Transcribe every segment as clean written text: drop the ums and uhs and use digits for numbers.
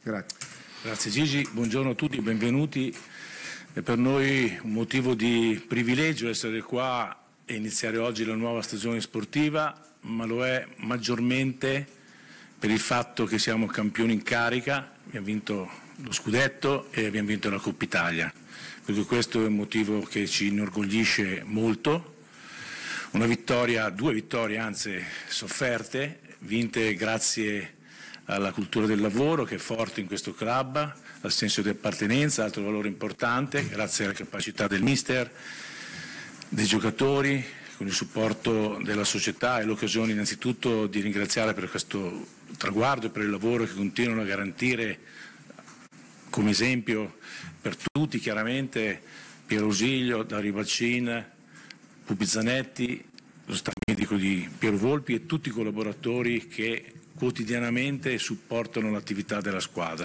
Grazie. Grazie Gigi, buongiorno a tutti, benvenuti. È per noi un motivo di privilegio essere qua e iniziare oggi la nuova stagione sportiva, ma lo è maggiormente per il fatto che siamo campioni in carica, abbiamo vinto lo scudetto e abbiamo vinto la Coppa Italia, perché questo è un motivo che ci inorgoglisce molto. Una vittoria, due vittorie anzi sofferte, vinte grazie alla cultura del lavoro che è forte in questo club, al senso di appartenenza, altro valore importante, grazie alla capacità del mister, dei giocatori, con il supporto della società e l'occasione innanzitutto di ringraziare per questo traguardo e per il lavoro che continuano a garantire come esempio per tutti chiaramente Piero Ausilio, Dario Bacin, Pupi Zanetti, lo staff medico di Piero Volpi e tutti i collaboratori che quotidianamente supportano l'attività della squadra.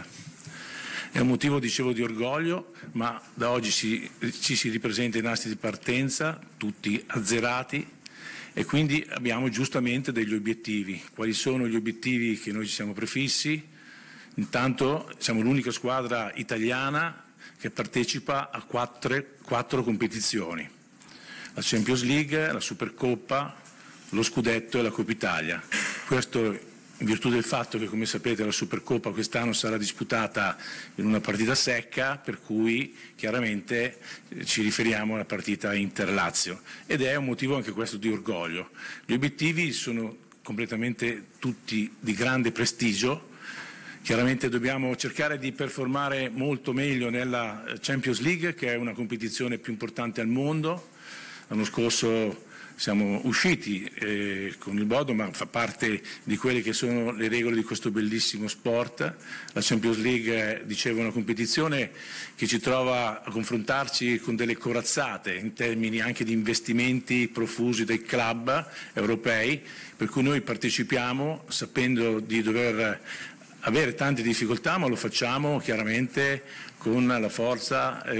È un motivo, dicevo, di orgoglio, ma da oggi ci si ripresenta i nastri di partenza, tutti azzerati, e quindi abbiamo giustamente degli obiettivi. Quali sono gli obiettivi che noi ci siamo prefissi? Intanto siamo l'unica squadra italiana che partecipa a quattro competizioni: la Champions League, la Supercoppa, lo Scudetto e la Coppa Italia. Questo in virtù del fatto che, come sapete, la Supercoppa quest'anno sarà disputata in una partita secca, per cui chiaramente ci riferiamo alla partita Inter-Lazio, ed è un motivo anche questo di orgoglio. Gli obiettivi sono completamente tutti di grande prestigio. Chiaramente dobbiamo cercare di performare molto meglio nella Champions League, che è una competizione più importante al mondo. L'anno scorso siamo usciti con il Bodo, ma fa parte di quelle che sono le regole di questo bellissimo sport. La Champions League, dicevo, è una competizione che ci trova a confrontarci con delle corazzate in termini anche di investimenti profusi dai club europei, per cui noi partecipiamo sapendo di dover avere tante difficoltà, ma lo facciamo chiaramente con la forza e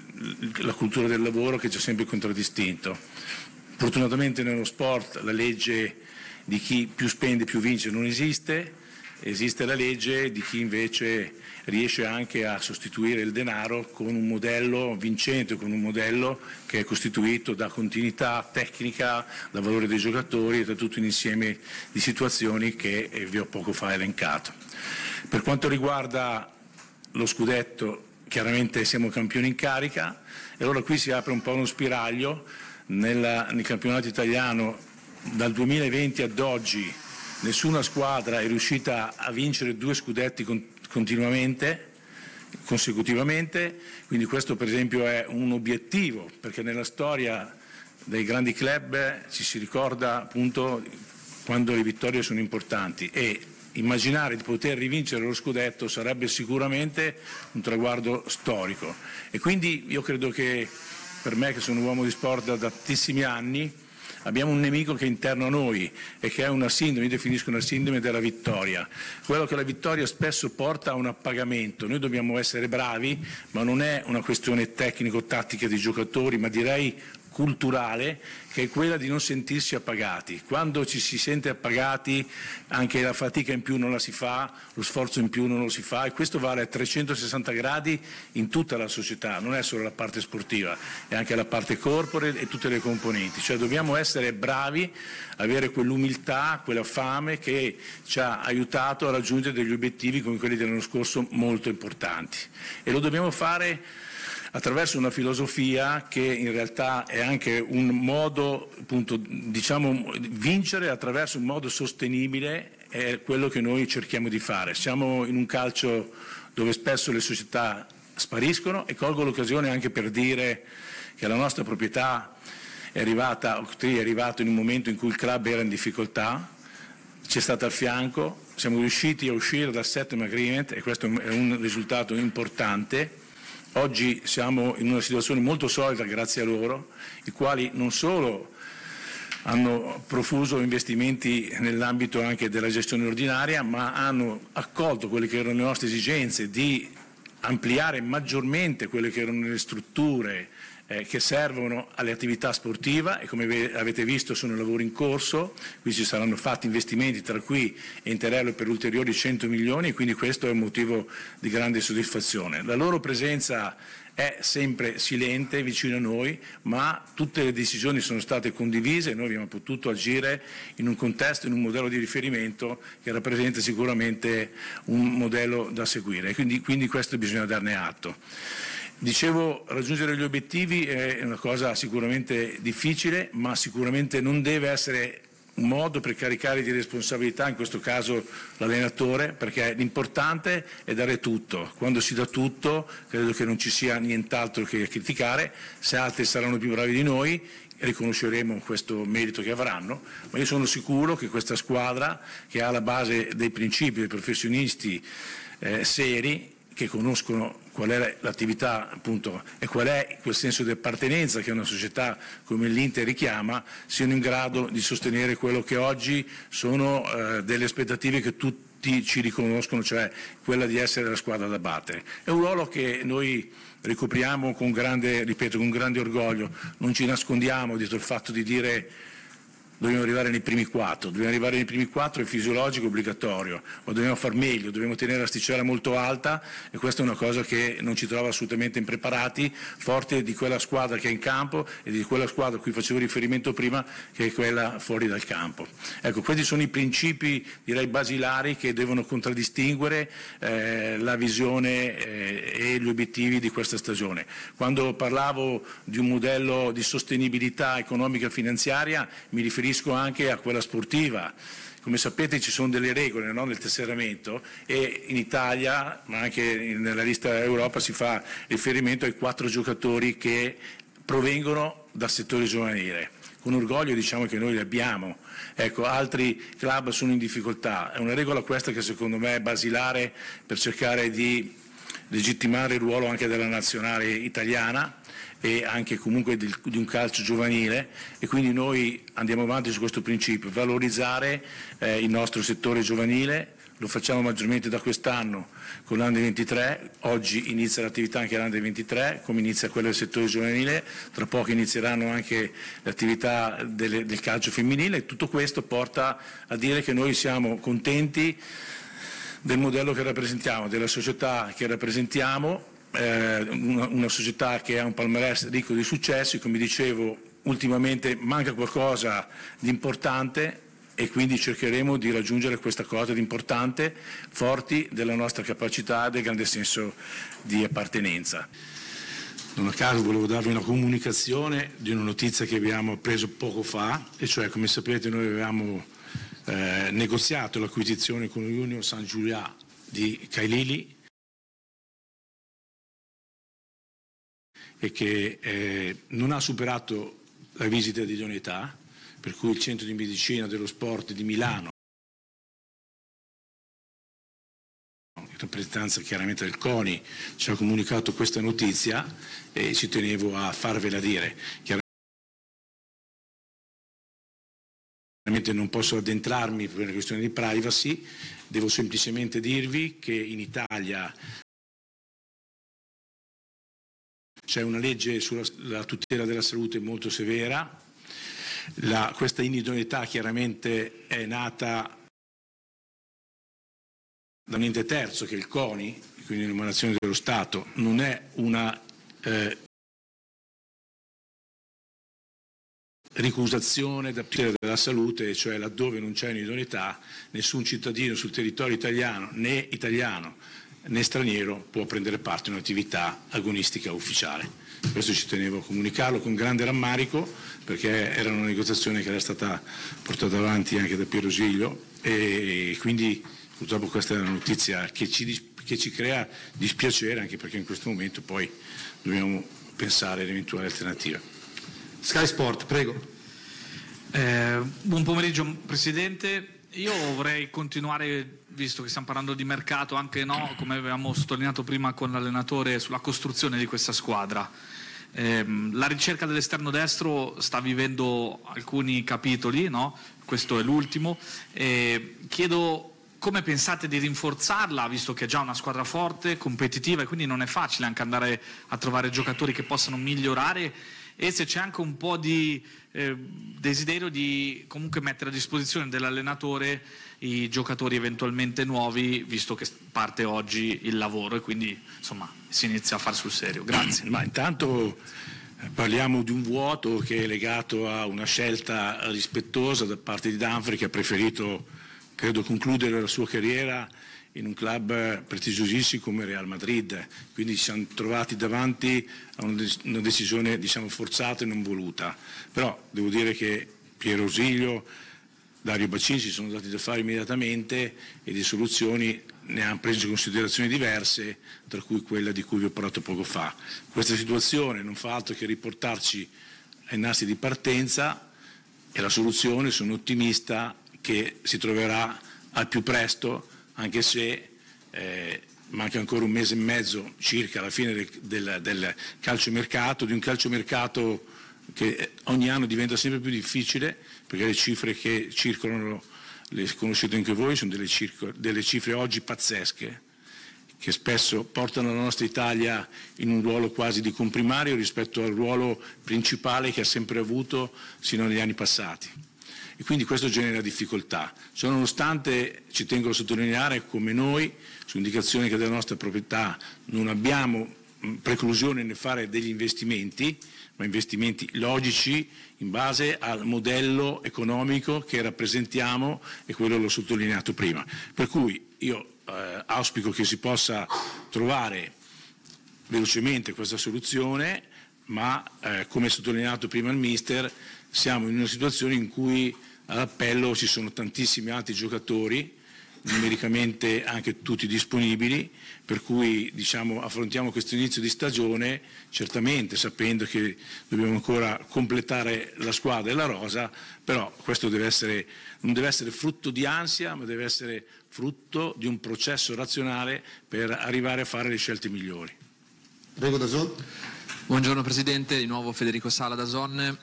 la cultura del lavoro che ci ha sempre contraddistinto. Fortunatamente nello sport la legge di chi più spende più vince non esiste, esiste la legge di chi invece riesce anche a sostituire il denaro con un modello vincente, con un modello che è costituito da continuità tecnica, da valore dei giocatori e da tutto un insieme di situazioni che vi ho poco fa elencato. Per quanto riguarda lo scudetto, chiaramente siamo campioni in carica e allora qui si apre un po' uno spiraglio. Nel campionato italiano dal 2020 ad oggi nessuna squadra è riuscita a vincere 2 scudetti consecutivamente, quindi questo per esempio è un obiettivo, perché nella storia dei grandi club ci si ricorda appunto quando le vittorie sono importanti, e immaginare di poter rivincere lo scudetto sarebbe sicuramente un traguardo storico. E quindi io credo che per me, che sono un uomo di sport da tantissimi anni, abbiamo un nemico che è interno a noi e che è una sindrome, io definisco una sindrome della vittoria. Quello che la vittoria spesso porta a un appagamento. Noi dobbiamo essere bravi, ma non è una questione tecnico-tattica dei giocatori, ma direi culturale, che è quella di non sentirsi appagati. Quando ci si sente appagati anche la fatica in più non la si fa, lo sforzo in più non lo si fa, e questo vale a 360 gradi in tutta la società, non è solo la parte sportiva, è anche la parte corporate e tutte le componenti. Cioè dobbiamo essere bravi, avere quell'umiltà, quella fame che ci ha aiutato a raggiungere degli obiettivi come quelli dell'anno scorso molto importanti, e lo dobbiamo fare attraverso una filosofia che in realtà è anche un modo, appunto, diciamo, vincere attraverso un modo sostenibile, è quello che noi cerchiamo di fare. Siamo in un calcio dove spesso le società spariscono, e colgo l'occasione anche per dire che la nostra proprietà è arrivato in un momento in cui il club era in difficoltà, ci è stata al fianco, siamo riusciti a uscire dal settlement agreement e questo è un risultato importante. Oggi siamo in una situazione molto solida grazie a loro, i quali non solo hanno profuso investimenti nell'ambito anche della gestione ordinaria, ma hanno accolto quelle che erano le nostre esigenze di ampliare maggiormente quelle che erano le strutture che servono alle attività sportive e come avete visto sono lavori in corso, qui ci saranno fatti investimenti tra qui e Interello per ulteriori 100 milioni e quindi questo è un motivo di grande soddisfazione. La loro presenza è sempre silente vicino a noi, ma tutte le decisioni sono state condivise e noi abbiamo potuto agire in un contesto, in un modello di riferimento che rappresenta sicuramente un modello da seguire, quindi questo bisogna darne atto. Dicevo, raggiungere gli obiettivi è una cosa sicuramente difficile, ma sicuramente non deve essere un modo per caricare di responsabilità, in questo caso l'allenatore, perché l'importante è dare tutto. Quando si dà tutto credo che non ci sia nient'altro che criticare, se altri saranno più bravi di noi riconosceremo questo merito che avranno, ma io sono sicuro che questa squadra, che ha alla base dei principi dei professionisti seri, che conoscono qual è l'attività appunto e qual è quel senso di appartenenza che una società come l'Inter richiama, siano in grado di sostenere quello che oggi sono delle aspettative che tutti ci riconoscono, cioè quella di essere la squadra da battere. È un ruolo che noi ricopriamo con grande, ripeto, con grande orgoglio, non ci nascondiamo dietro il fatto di dire dobbiamo arrivare nei primi 4, è fisiologico, obbligatorio, ma dobbiamo far meglio, dobbiamo tenere l'asticella molto alta e questa è una cosa che non ci trova assolutamente impreparati, forte di quella squadra che è in campo e di quella squadra a cui facevo riferimento prima che è quella fuori dal campo. Ecco, questi sono i principi direi basilari che devono contraddistinguere la visione e gli obiettivi di questa stagione. Quando parlavo di un modello di sostenibilità economica e finanziaria mi riferisco anche a quella sportiva. Come sapete ci sono delle regole, no, nel tesseramento e in Italia, ma anche nella lista Europa si fa riferimento ai 4 giocatori che provengono dal settore giovanile. Con orgoglio diciamo che noi li abbiamo, ecco, altri club sono in difficoltà. È una regola questa che secondo me è basilare per cercare di legittimare il ruolo anche della nazionale italiana e anche comunque di un calcio giovanile e quindi noi andiamo avanti su questo principio, valorizzare il nostro settore giovanile, lo facciamo maggiormente da quest'anno con l'Under 23, oggi inizia l'attività anche l'Under 23, come inizia quella del settore giovanile, tra poco inizieranno anche le attività del calcio femminile e tutto questo porta a dire che noi siamo contenti del modello che rappresentiamo, della società che rappresentiamo, una società che ha un palmarès ricco di successi, come dicevo ultimamente manca qualcosa di importante e quindi cercheremo di raggiungere questa cosa di importante, forti della nostra capacità e del grande senso di appartenenza. Non a caso volevo darvi una comunicazione di una notizia che abbiamo preso poco fa, e cioè come sapete noi avevamo negoziato l'acquisizione con l'Union Saint-Julian di Kailili e che non ha superato la visita di idoneità, per cui il centro di medicina dello sport di Milano, in rappresentanza chiaramente del CONI, ci ha comunicato questa notizia e ci tenevo a farvela dire. Chiaramente non posso addentrarmi per una questione di privacy, devo semplicemente dirvi che in Italia c'è una legge sulla tutela della salute molto severa, questa inidoneità chiaramente è nata da un ente terzo che è il CONI, quindi un'emanazione dello Stato, non è una ricusazione da tutela della salute, cioè laddove non c'è un'idoneità nessun cittadino sul territorio italiano né straniero può prendere parte a un'attività agonistica ufficiale. Questo ci tenevo a comunicarlo con grande rammarico perché era una negoziazione che era stata portata avanti anche da Piero Giglio e quindi purtroppo questa è una notizia che ci crea dispiacere, anche perché in questo momento poi dobbiamo pensare alle eventuali alternative. Sky Sport, prego. Buon pomeriggio Presidente. Io vorrei continuare, visto che stiamo parlando di mercato, anche come avevamo sottolineato prima con l'allenatore, sulla costruzione di questa squadra. La ricerca dell'esterno destro sta vivendo alcuni capitoli, no? Questo è l'ultimo. Chiedo come pensate di rinforzarla, visto che è già una squadra forte, competitiva, e quindi non è facile anche andare a trovare giocatori che possano migliorare, e se c'è anche un po' di desiderio di comunque mettere a disposizione dell'allenatore i giocatori eventualmente nuovi, visto che parte oggi il lavoro e quindi insomma si inizia a fare sul serio. Grazie. Ma intanto parliamo di un vuoto che è legato a una scelta rispettosa da parte di Dunphy, che ha preferito, credo, concludere la sua carriera in un club prestigiosissimo come Real Madrid, quindi ci siamo trovati davanti a una decisione, diciamo, forzata e non voluta. Però devo dire che Piero Ausilio, Dario Bacini si sono dati da fare immediatamente e di soluzioni ne hanno preso in considerazioni diverse, tra cui quella di cui vi ho parlato poco fa. Questa situazione non fa altro che riportarci ai nastri di partenza e la soluzione, sono ottimista, che si troverà al più presto, anche se manca ancora un mese e mezzo circa alla fine del calciomercato, di un calciomercato che ogni anno diventa sempre più difficile, perché le cifre che circolano, le conoscete anche voi, sono delle cifre oggi pazzesche, che spesso portano la nostra Italia in un ruolo quasi di comprimario rispetto al ruolo principale che ha sempre avuto sino agli anni passati. E quindi questo genera difficoltà. Ciononostante ci tengo a sottolineare come noi, su indicazione che della nostra proprietà, non abbiamo preclusione nel fare degli investimenti, ma investimenti logici in base al modello economico che rappresentiamo, e quello l'ho sottolineato prima. Per cui io auspico che si possa trovare velocemente questa soluzione, ma come sottolineato prima il Mister, siamo in una situazione in cui all'appello ci sono tantissimi altri giocatori, numericamente anche tutti disponibili, per cui diciamo, affrontiamo questo inizio di stagione certamente sapendo che dobbiamo ancora completare la squadra e la rosa, però questo non deve essere frutto di ansia, ma deve essere frutto di un processo razionale per arrivare a fare le scelte migliori. Prego, DAZN. Buongiorno Presidente, di nuovo Federico Sala, DAZN.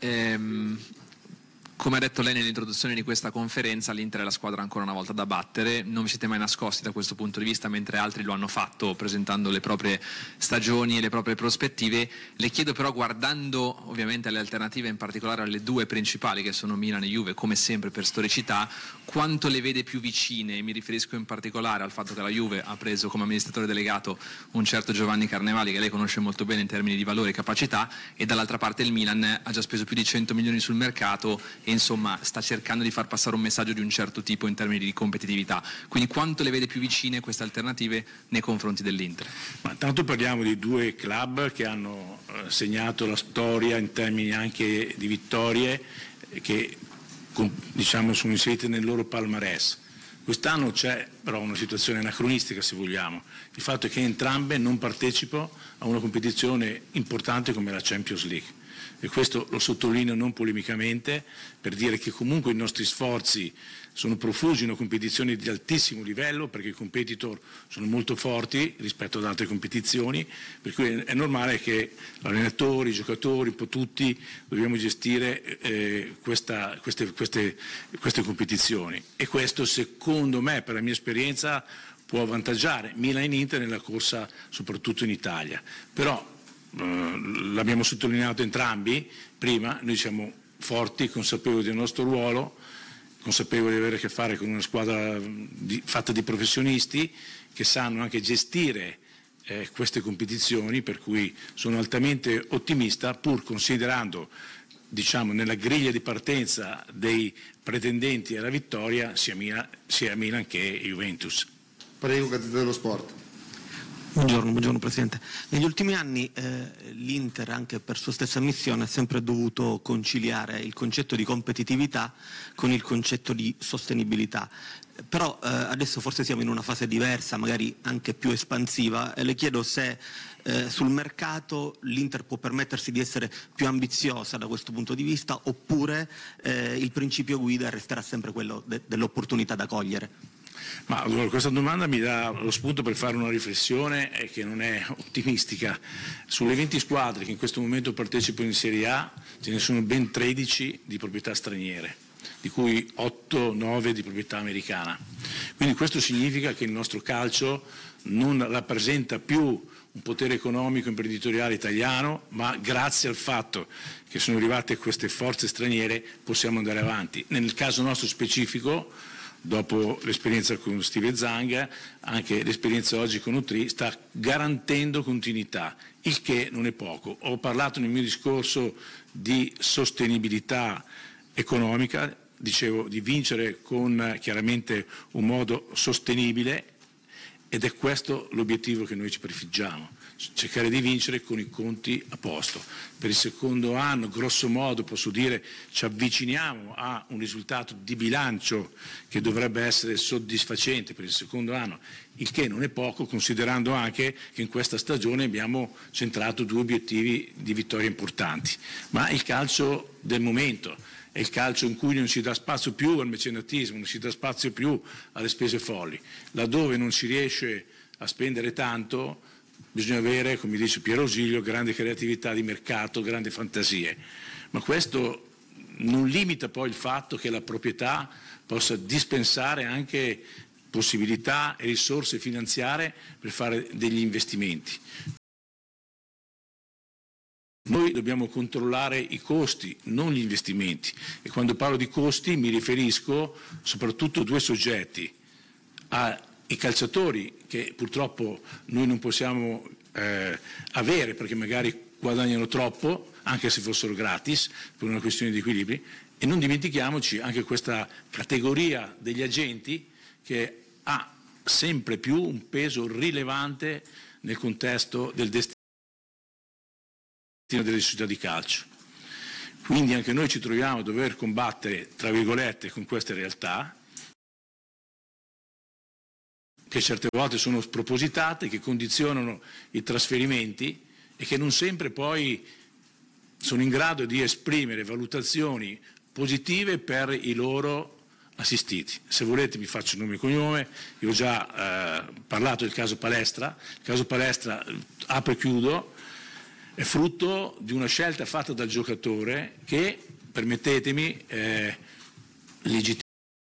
Come ha detto lei nell'introduzione di questa conferenza, l'Inter è la squadra ancora una volta da battere, non vi siete mai nascosti da questo punto di vista, mentre altri lo hanno fatto presentando le proprie stagioni e le proprie prospettive. Le chiedo però, guardando ovviamente alle alternative, in particolare alle due principali che sono Milan e Juve, come sempre per storicità, quanto le vede più vicine? Mi riferisco in particolare al fatto che la Juve ha preso come amministratore delegato un certo Giovanni Carnevali, che lei conosce molto bene in termini di valore e capacità, e dall'altra parte il Milan ha già speso più di 100 milioni sul mercato e insomma sta cercando di far passare un messaggio di un certo tipo in termini di competitività. Quindi quanto le vede più vicine queste alternative nei confronti dell'Inter? Ma tanto parliamo di due club che hanno segnato la storia in termini anche di vittorie, che diciamo sono inserite nel loro palmarès. Quest'anno c'è però una situazione anacronistica, se vogliamo. Il fatto è che entrambe non partecipano a una competizione importante come la Champions League. E questo lo sottolineo non polemicamente, per dire che comunque i nostri sforzi sono profusi in una competizione di altissimo livello, perché i competitor sono molto forti rispetto ad altre competizioni, per cui è normale che allenatori, giocatori, un po' tutti dobbiamo gestire queste competizioni, e questo secondo me, per la mia esperienza, può avvantaggiare Milan e Inter nella corsa soprattutto in Italia. Però l'abbiamo sottolineato entrambi prima, noi siamo forti, consapevoli del nostro ruolo, consapevoli di avere a che fare con una squadra fatta di professionisti che sanno anche gestire queste competizioni, per cui sono altamente ottimista, pur considerando, diciamo, nella griglia di partenza dei pretendenti alla vittoria sia Milan che Juventus. Prego, Gazzetta dello Sport. Buongiorno Presidente. Negli ultimi anni l'Inter, anche per sua stessa ammissione, ha sempre dovuto conciliare il concetto di competitività con il concetto di sostenibilità. Però adesso forse siamo in una fase diversa, magari anche più espansiva, e le chiedo se sul mercato l'Inter può permettersi di essere più ambiziosa da questo punto di vista, oppure il principio guida resterà sempre quello dell'opportunità da cogliere. Ma allora, questa domanda mi dà lo spunto per fare una riflessione che non è ottimistica. Sulle 20 squadre che in questo momento partecipano in Serie A ce ne sono ben 13 di proprietà straniere. di cui 8-9 di proprietà americana. Quindi questo significa che il nostro calcio non rappresenta più un potere economico imprenditoriale italiano, ma grazie al fatto che sono arrivate queste forze straniere possiamo andare avanti. Nel caso nostro specifico, dopo l'esperienza con Steve Zang, anche l'esperienza oggi con Utri sta garantendo continuità, il che non è poco. Ho parlato nel mio discorso di sostenibilità economica, dicevo di vincere con chiaramente un modo sostenibile, ed è questo l'obiettivo che noi ci prefiggiamo, cercare di vincere con i conti a posto. Per il secondo anno, grosso modo, posso dire, ci avviciniamo a un risultato di bilancio che dovrebbe essere soddisfacente per il secondo anno, il che non è poco, considerando anche che in questa stagione abbiamo centrato 2 obiettivi di vittoria importanti. Ma il calcio del momento è il calcio in cui non si dà spazio più al mecenatismo, non si dà spazio più alle spese folli. Laddove non si riesce a spendere tanto, bisogna avere, come dice Piero Ausilio, grande creatività di mercato, grandi fantasie. Ma questo non limita poi il fatto che la proprietà possa dispensare anche possibilità e risorse finanziarie per fare degli investimenti. Noi dobbiamo controllare i costi, non gli investimenti, e quando parlo di costi mi riferisco soprattutto a 2 soggetti, ai calciatori che purtroppo noi non possiamo avere perché magari guadagnano troppo, anche se fossero gratis, per una questione di equilibri, e non dimentichiamoci anche questa categoria degli agenti che ha sempre più un peso rilevante nel contesto del destino delle società di calcio. Quindi anche noi ci troviamo a dover combattere, tra virgolette, con queste realtà che certe volte sono spropositate, che condizionano i trasferimenti e che non sempre poi sono in grado di esprimere valutazioni positive per i loro assistiti. Se volete mi faccio nome e cognome, io ho già parlato del caso Palestra. Il caso Palestra, apro e chiudo, è frutto di una scelta fatta dal giocatore che, permettetemi, legittimamente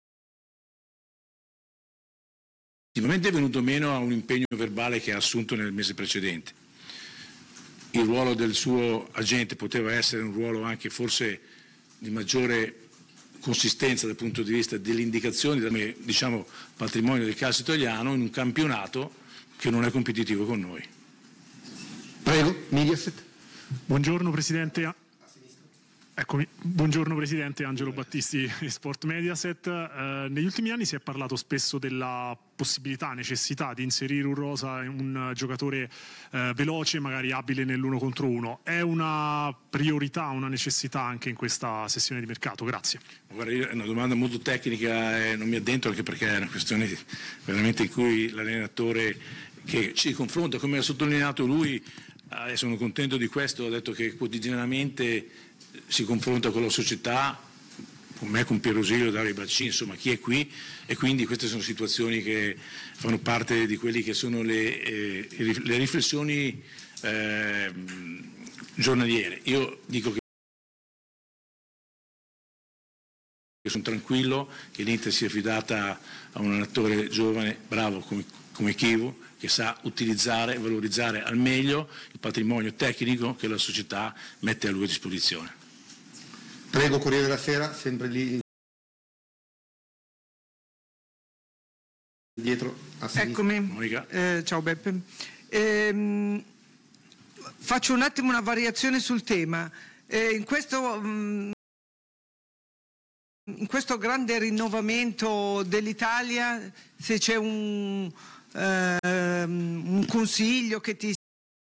è venuto meno a un impegno verbale che ha assunto nel mese precedente. Il ruolo del suo agente poteva essere un ruolo anche forse di maggiore consistenza dal punto di vista delle indicazioni, come diciamo patrimonio del calcio italiano, in un campionato che non è competitivo con noi. Prego, Mediaset. Buongiorno Presidente. Eccomi. Buongiorno Presidente, Angelo Battisti, Sport Mediaset. Negli ultimi anni si è parlato spesso della possibilità, necessità di inserire in rosa un giocatore veloce, magari abile nell'1 contro 1. È una priorità, una necessità anche in questa sessione di mercato? Grazie. Guarda, è una domanda molto tecnica e non mi addentro, anche perché è una questione veramente in cui l'allenatore che ci confronta, come ha sottolineato lui, e sono contento di questo, ha detto che quotidianamente si confronta con la società, con me, con Piero Ausilio, Dario Baccini, insomma chi è qui, e quindi queste sono situazioni che fanno parte di quelli che sono le riflessioni giornaliere. Io dico che sono tranquillo che l'Inter sia affidata a un allenatore giovane, bravo come Chivu, che sa utilizzare e valorizzare al meglio il patrimonio tecnico che la società mette a lui a disposizione. Prego, Corriere della Sera, sempre lì dietro a sinistra. Eccomi. Ciao Beppe. Faccio un attimo una variazione sul tema. In questo grande rinnovamento dell'Italia, se c'è un consiglio che ti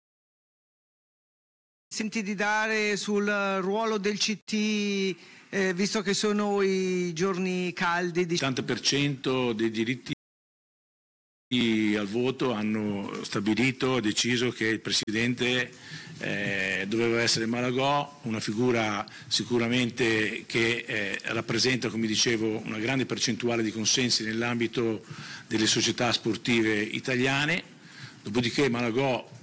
senti di dare sul ruolo del CT, visto che sono i giorni caldi? Il 80% dei diritti al voto hanno stabilito, deciso che il Presidente doveva essere Malagò, una figura sicuramente che rappresenta, come dicevo, una grande percentuale di consensi nell'ambito delle società sportive italiane. Dopodiché Malagò